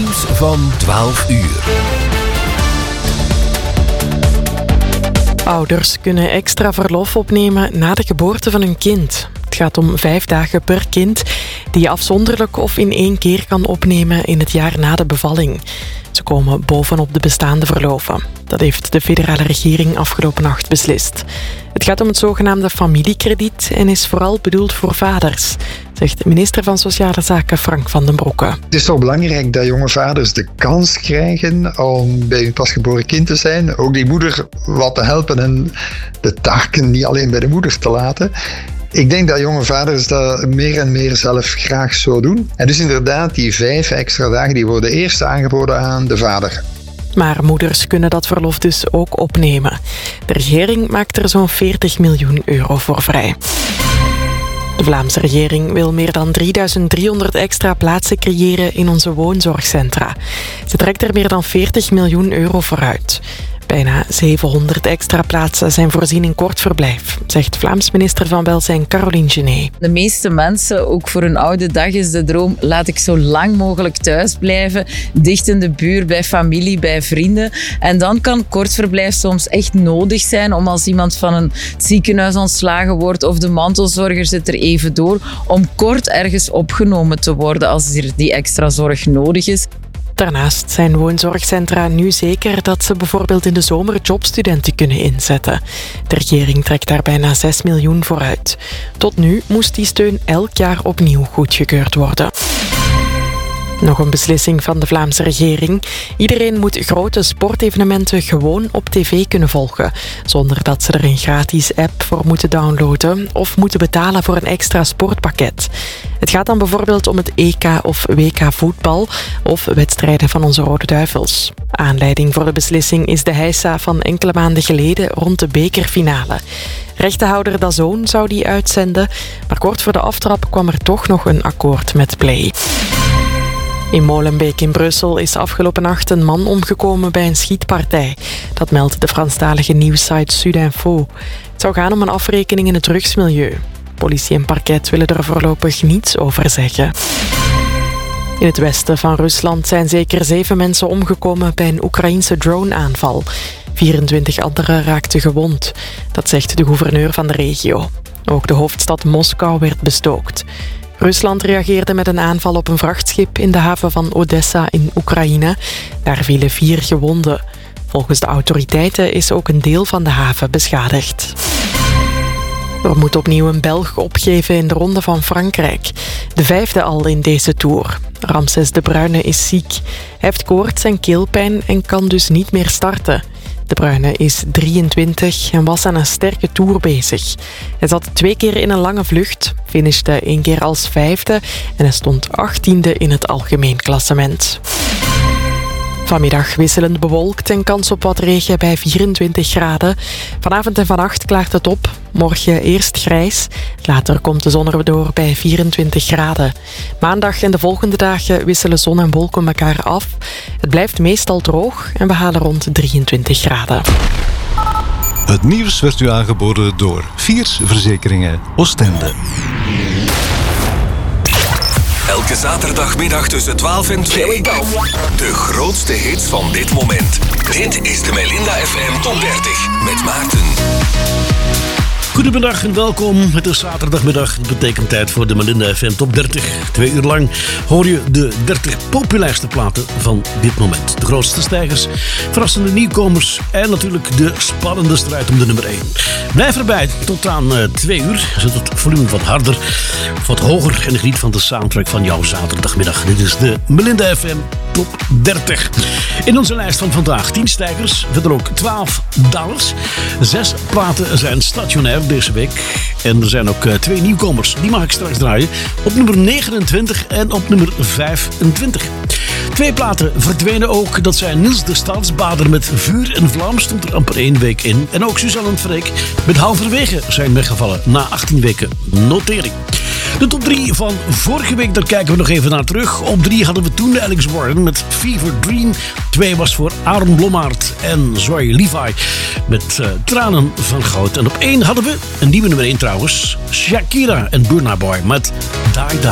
Nieuws van 12 uur. Ouders kunnen extra verlof opnemen na de geboorte van hun kind. Het gaat om 5 dagen per kind die je afzonderlijk of in 1 keer kan opnemen in het jaar na de bevalling. Ze komen bovenop de bestaande verloven. Dat heeft de federale regering afgelopen nacht beslist. Het gaat om het zogenaamde familiekrediet en is vooral bedoeld voor vaders, zegt minister van Sociale Zaken Frank van den Broeke. Het is toch belangrijk dat jonge vaders de kans krijgen om bij hun pasgeboren kind te zijn. Ook die moeder wat te helpen en de taken niet alleen bij de moeder te laten. Ik denk dat jonge vaders dat meer en meer zelf graag zo doen. En dus inderdaad, die 5 extra dagen die worden eerst aangeboden aan de vader. Maar moeders kunnen dat verlof dus ook opnemen. De regering maakt er zo'n 40 miljoen euro voor vrij. De Vlaamse regering wil meer dan 3300 extra plaatsen creëren in onze woonzorgcentra. Ze trekt er meer dan 40 miljoen euro voor uit. Bijna 700 extra plaatsen zijn voorzien in kortverblijf, zegt Vlaams minister van Welzijn Caroline Genet. De meeste mensen, ook voor een oude dag, is de droom: laat ik zo lang mogelijk thuis blijven, dicht in de buurt, bij familie, bij vrienden. En dan kan kortverblijf soms echt nodig zijn om als iemand van een ziekenhuis ontslagen wordt of de mantelzorger zit er even door, om kort ergens opgenomen te worden als er die extra zorg nodig is. Daarnaast zijn woonzorgcentra nu zeker dat ze bijvoorbeeld in de zomer jobstudenten kunnen inzetten. De regering trekt daar bijna 6 miljoen voor uit. Tot nu moest die steun elk jaar opnieuw goedgekeurd worden. Nog een beslissing van de Vlaamse regering. Iedereen moet grote sportevenementen gewoon op tv kunnen volgen, zonder dat ze er een gratis app voor moeten downloaden of moeten betalen voor een extra sportpakket. Het gaat dan bijvoorbeeld om het EK of WK voetbal of wedstrijden van onze Rode Duivels. Aanleiding voor de beslissing is de heisa van enkele maanden geleden rond de bekerfinale. Rechtenhouder DAZN zou die uitzenden, maar kort voor de aftrap kwam er toch nog een akkoord met Play. In Molenbeek in Brussel is afgelopen nacht een man omgekomen bij een schietpartij. Dat meldt de Franstalige nieuwssite Sudinfo. Het zou gaan om een afrekening in het drugsmilieu. Politie en parket willen er voorlopig niets over zeggen. In het westen van Rusland zijn zeker 7 mensen omgekomen bij een Oekraïense drone-aanval. 24 anderen raakten gewond. Dat zegt de gouverneur van de regio. Ook de hoofdstad Moskou werd bestookt. Rusland reageerde met een aanval op een vrachtschip in de haven van Odessa in Oekraïne. Daar vielen 4 gewonden. Volgens de autoriteiten is ook een deel van de haven beschadigd. Er moet opnieuw een Belg opgeven in de Ronde van Frankrijk. De 5e al in deze Tour. Ramses De Bruyne is ziek. Hij heeft koorts en keelpijn en kan dus niet meer starten. De Bruyne is 23 en was aan een sterke Tour bezig. Hij zat 2 keer in een lange vlucht, finishte 1 keer als 5e en hij stond 18e in het algemeen klassement. Vanmiddag wisselend bewolkt en kans op wat regen bij 24 graden. Vanavond en vannacht klaart het op. Morgen eerst grijs. Later komt de zon erdoor bij 24 graden. Maandag en de volgende dagen wisselen zon en wolken elkaar af. Het blijft meestal droog en we halen rond 23 graden. Het nieuws werd u aangeboden door Viers Verzekeringen Oostende. Elke zaterdagmiddag tussen 12 en 2. De grootste hits van dit moment. Dit is de Melinda FM Top 30 met Maarten. Goedemiddag en welkom. Het is zaterdagmiddag. Dat betekent tijd voor de Melinda FM Top 30. 2 uur lang hoor je de 30 populairste platen van dit moment. De grootste stijgers, verrassende nieuwkomers en natuurlijk de spannende strijd om de nummer 1. Blijf erbij tot aan 2 uur. Zet het volume wat harder, wat hoger en geniet van de soundtrack van jouw zaterdagmiddag. Dit is de Melinda FM Top 30. In onze lijst van vandaag 10 stijgers, verder ook 12 dalers. 6 platen zijn stationair deze week. En er zijn ook 2 nieuwkomers. Die mag ik straks draaien. Op nummer 29 en op nummer 25. 2 platen verdwenen ook. Dat zijn Niels de Staatsbader met Vuur en Vlam. Stond er amper 1 week in. En ook Suzanne en Freek met Halverwege zijn weggevallen. Na 18 weken notering. De top 3 van vorige week, daar kijken we nog even naar terug. Op 3 hadden we toen de Alex Warren met Fever Dream. 2 was voor Aaron Blommaert en Zoe Levi met Tranen van Goud. En op 1 hadden we, een nieuwe nummer 1 trouwens, Shakira en Burna Boy met Die Die.